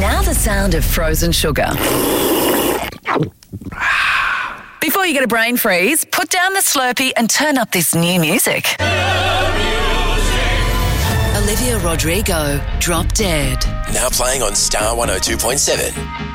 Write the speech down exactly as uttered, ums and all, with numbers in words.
Now the sound of frozen sugar. Before you get a brain freeze, put down the Slurpee and turn up this new music. Olivia Rodrigo, Drop Dead. Now playing on Star one oh two point seven.